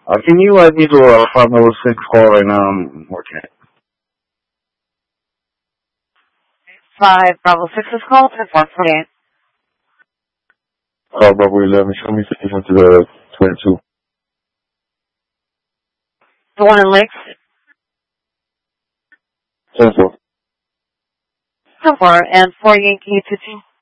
Can you add me to 506 call right now? I'm working. 506 is called to 448. Bravo 11, show me 51 to the 22. The one in Lakes? 10-4. 10-4 and 4 Yankee 2.